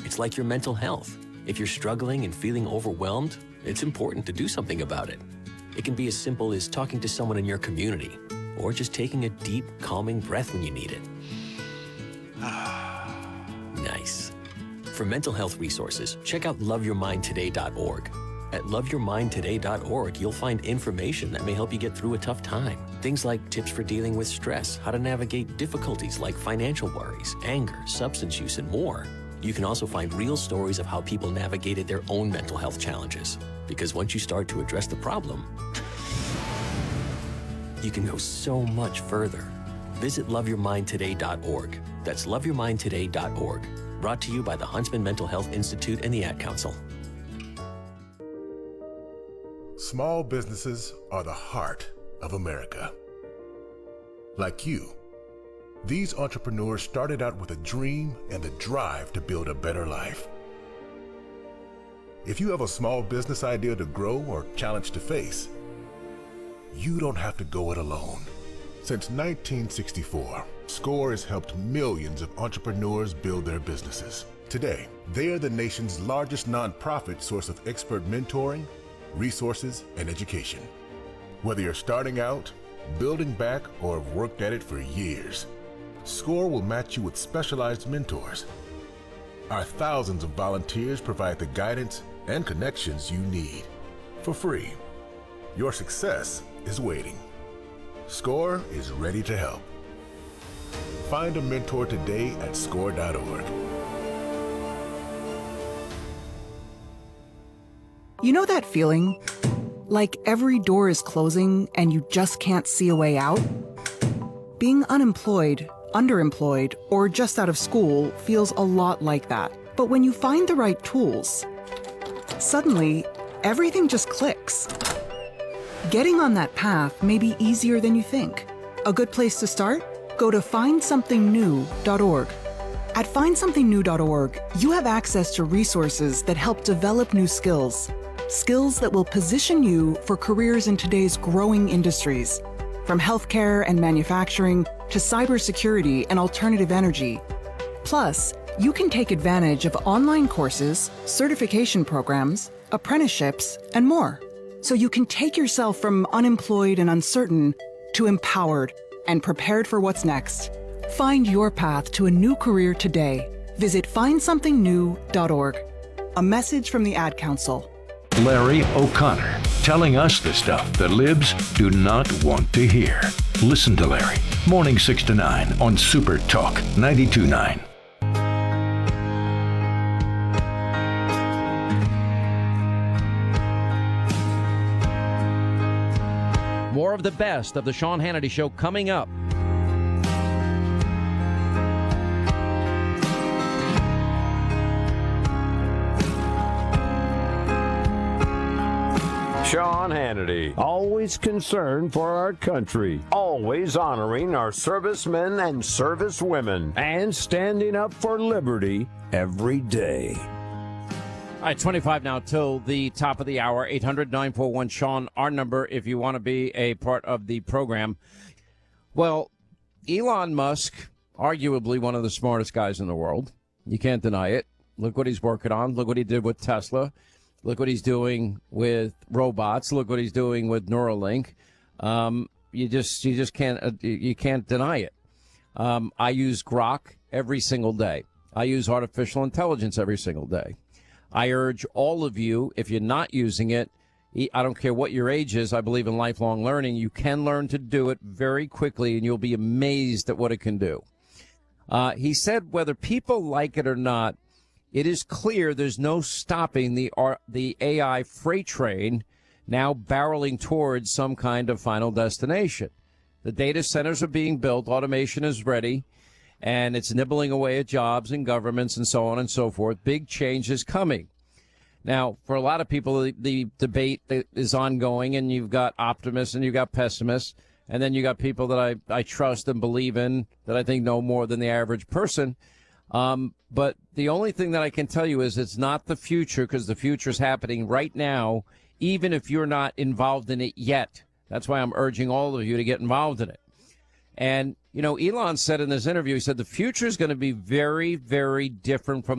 It's like your mental health. If you're struggling and feeling overwhelmed, it's important to do something about it. It can be as simple as talking to someone in your community, or just taking a deep, calming breath when you need it. Nice. For mental health resources, check out loveyourmindtoday.org. At loveyourmindtoday.org, you'll find information that may help you get through a tough time. Things like tips for dealing with stress, how to navigate difficulties like financial worries, anger, substance use, and more. You can also find real stories of how people navigated their own mental health challenges. Because once you start to address the problem, you can go so much further. Visit loveyourmindtoday.org. That's loveyourmindtoday.org. Brought to you by the Huntsman Mental Health Institute and the Ad Council. Small businesses are the heart of America. Like you, these entrepreneurs started out with a dream and the drive to build a better life. If you have a small business idea to grow or challenge to face, you don't have to go it alone. Since 1964, SCORE has helped millions of entrepreneurs build their businesses. Today, they are the nation's largest nonprofit source of expert mentoring, resources, and education. Whether you're starting out, building back, or have worked at it for years, SCORE will match you with specialized mentors. Our thousands of volunteers provide the guidance and connections you need for free. Your success is waiting. SCORE is ready to help. Find a mentor today at SCORE.org. You know that feeling? Like every door is closing and you just can't see a way out? Being unemployed, underemployed, or just out of school feels a lot like that. But when you find the right tools, suddenly everything just clicks. Getting on that path may be easier than you think. A good place to start? Go to findsomethingnew.org. At findsomethingnew.org, you have access to resources that help develop new skills. Skills that will position you for careers in today's growing industries, from healthcare and manufacturing to cybersecurity and alternative energy. Plus, you can take advantage of online courses, certification programs, apprenticeships, and more. So you can take yourself from unemployed and uncertain to empowered and prepared for what's next. Find your path to a new career today. Visit findsomethingnew.org. A message from the Ad Council. Larry O'Connor, telling us the stuff the libs do not want to hear. Listen to Larry, morning 6 to 9 on Super Talk 92.9. More of the best of the Sean Hannity Show coming up. Sean Hannity, always concerned for our country, always honoring our servicemen and servicewomen, and standing up for liberty every day. All right, 25 now till the top of the hour. 800-941-SEAN, our number if you want to be a part of the program. Well, Elon Musk, arguably one of the smartest guys in the world. You can't deny it. Look what he's working on. Look what he did with Tesla. Look what he's doing with robots. Look what he's doing with Neuralink. You just can't you can't deny it. I use Grok every single day. I use artificial intelligence every single day. I urge all of you, if you're not using it, I don't care what your age is, I believe in lifelong learning. You can learn to do it very quickly, and you'll be amazed at what it can do. He said whether people like it or not, it is clear there's no stopping the AI freight train now barreling towards some kind of final destination. The data centers are being built, automation is ready, and it's nibbling away at jobs and governments and so on and so forth. Big change is coming. Now, for a lot of people, the debate is ongoing, and you've got optimists and you've got pessimists, and then you got people that I trust and believe in that I think know more than the average person. But the only thing that I can tell you is it's not the future, because the future is happening right now, even if you're not involved in it yet. That's why I'm urging all of you to get involved in it. And, you know, Elon said in this interview, he said the future is going to be very, very different from